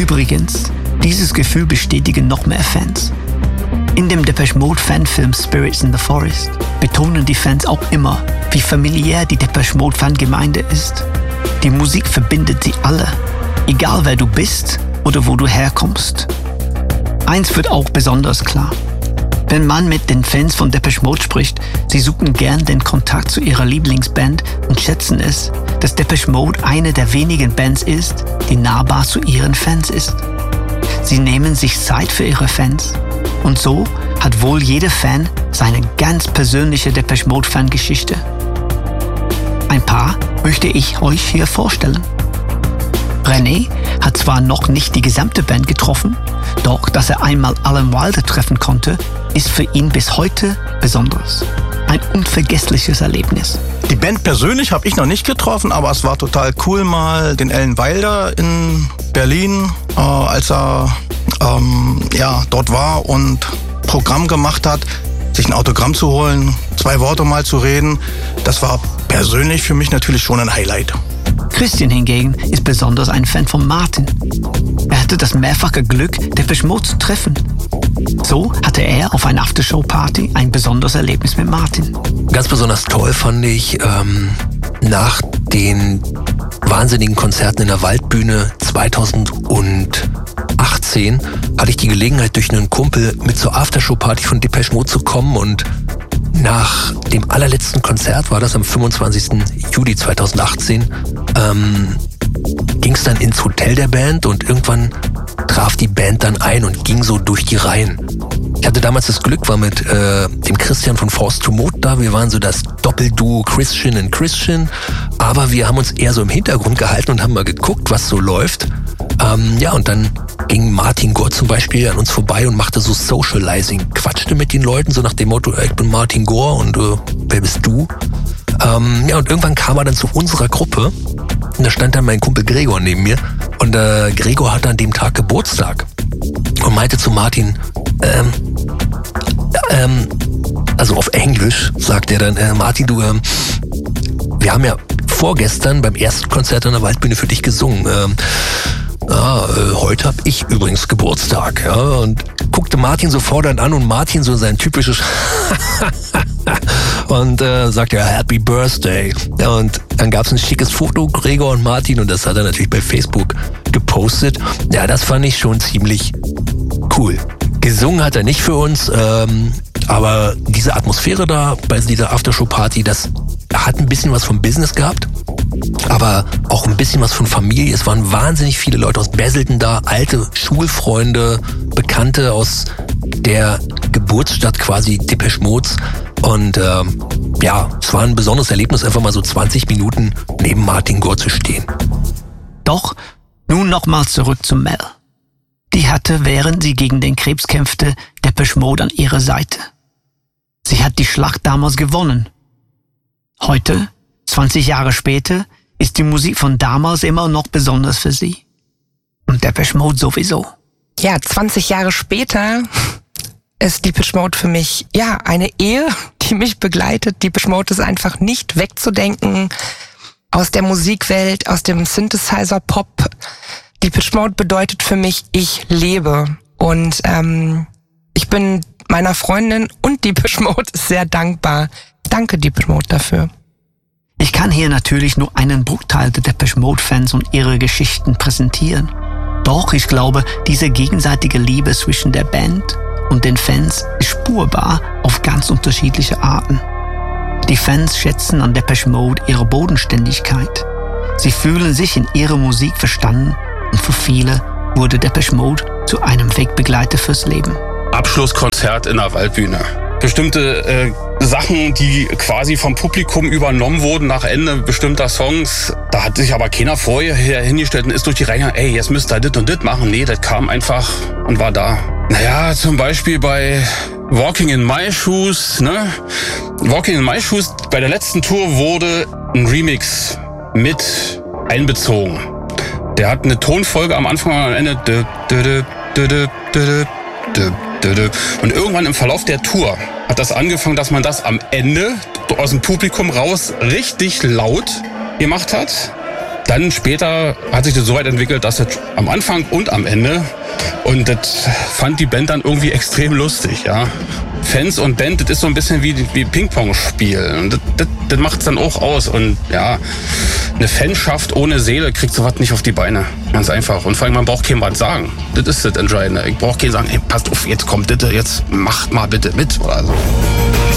Übrigens, dieses Gefühl bestätigen noch mehr Fans. In dem Depeche Mode Fanfilm Spirits in the Forest betonen die Fans auch immer, wie familiär die Depeche Mode Fangemeinde ist. Die Musik verbindet sie alle, egal wer du bist oder wo du herkommst. Eins wird auch besonders klar. Wenn man mit den Fans von Depeche Mode spricht, sie suchen gern den Kontakt zu ihrer Lieblingsband und schätzen es, dass Depeche Mode eine der wenigen Bands ist, die nahbar zu ihren Fans ist. Sie nehmen sich Zeit für ihre Fans und so hat wohl jeder Fan seine ganz persönliche Depeche Mode Fangeschichte. Ein paar möchte ich euch hier vorstellen. René hat zwar noch nicht die gesamte Band getroffen, doch dass er einmal Alan Wilder treffen konnte, ist für ihn bis heute besonders. Ein unvergessliches Erlebnis. Die Band persönlich habe ich noch nicht getroffen, aber es war total cool, mal den Alan Wilder in Berlin, als er dort war und Programm gemacht hat, sich ein Autogramm zu holen, 2 Worte mal zu reden. Das war persönlich für mich natürlich schon ein Highlight. Christian hingegen ist besonders ein Fan von Martin. Er hatte das mehrfache Glück, Depeche Mode zu treffen. So hatte er auf einer Aftershow-Party ein besonderes Erlebnis mit Martin. Ganz besonders toll fand ich nach den wahnsinnigen Konzerten in der Waldbühne 2018 hatte ich die Gelegenheit, durch einen Kumpel mit zur Aftershow-Party von Depeche Mode zu kommen, und nach dem allerletzten Konzert, war das am 25. Juli 2018, ging es dann ins Hotel der Band und irgendwann traf die Band dann ein und ging so durch die Reihen. Ich hatte damals das Glück, war mit dem Christian von Force to Mode da. Wir waren so das Doppelduo Christian and Christian, aber wir haben uns eher so im Hintergrund gehalten und haben mal geguckt, was so läuft. Und dann ging Martin Gore zum Beispiel an uns vorbei und machte so Socializing, quatschte mit den Leuten so nach dem Motto, ich bin Martin Gore und wer bist du? Und irgendwann kam er dann zu unserer Gruppe und da stand dann mein Kumpel Gregor neben mir, und Gregor hatte an dem Tag Geburtstag und meinte zu Martin, also auf Englisch sagt er dann, Martin, du, wir haben ja vorgestern beim ersten Konzert an der Waldbühne für dich gesungen. Heute habe ich übrigens Geburtstag. Ja, und guckte Martin so fordernd an, und Martin so sein typisches und sagte, ja, Happy Birthday. Ja, und dann gab es ein schickes Foto, Gregor und Martin, und das hat er natürlich bei Facebook gepostet. Ja, das fand ich schon ziemlich cool. Gesungen hat er nicht für uns, aber diese Atmosphäre da bei dieser Aftershow-Party, das hat ein bisschen was vom Business gehabt, aber auch ein bisschen was von Familie. Es waren wahnsinnig viele Leute aus Basildon da, alte Schulfreunde, Bekannte aus der Geburtsstadt quasi Depeche Modes. Und es war ein besonderes Erlebnis, einfach mal so 20 Minuten neben Martin Gore zu stehen. Doch nun nochmal zurück zu Mel. Die hatte, während sie gegen den Krebs kämpfte, Depeche Mode an ihrer Seite. Sie hat die Schlacht damals gewonnen. Heute, 20 Jahre später, ist die Musik von damals immer noch besonders für sie. Und Depeche Mode sowieso. Ja, 20 Jahre später ist Depeche Mode für mich, eine Ehe, die mich begleitet. Depeche Mode ist einfach nicht wegzudenken aus der Musikwelt, aus dem Synthesizer-Pop. Depeche Mode bedeutet für mich, ich lebe. Und ich bin meiner Freundin und Depeche Mode sehr dankbar. Danke, Depeche Mode, dafür. Ich kann hier natürlich nur einen Bruchteil der Depeche Mode-Fans und ihre Geschichten präsentieren. Doch ich glaube, diese gegenseitige Liebe zwischen der Band und den Fans ist spürbar auf ganz unterschiedliche Arten. Die Fans schätzen an Depeche Mode ihre Bodenständigkeit. Sie fühlen sich in ihrer Musik verstanden, und für viele wurde Depeche Mode zu einem Wegbegleiter fürs Leben. Abschlusskonzert in der Waldbühne. Bestimmte Sachen, die quasi vom Publikum übernommen wurden nach Ende bestimmter Songs. Da hat sich aber keiner vorher hingestellt und ist durch die Reihe, jetzt müsst ihr das und das machen. Nee, das kam einfach und war da. Naja, zum Beispiel bei Walking in My Shoes, ne? Walking in My Shoes, bei der letzten Tour wurde ein Remix mit einbezogen. Der hat eine Tonfolge am Anfang und am Ende. Und irgendwann im Verlauf der Tour hat das angefangen, dass man das am Ende aus dem Publikum raus richtig laut gemacht hat. Dann später hat sich das so weit entwickelt, dass das am Anfang und am Ende, und das fand die Band dann irgendwie extrem lustig, ja. Fans und Band, das ist so ein bisschen wie Ping-Pong-Spiel. Und das macht's dann auch aus. Und ja, eine Fanschaft ohne Seele kriegt sowas nicht auf die Beine. Ganz einfach. Und vor allem, man braucht keinem was sagen. Das ist das Entscheidende. Ich brauche keinen sagen, hey, passt auf, jetzt kommt bitte, jetzt macht mal bitte mit oder so.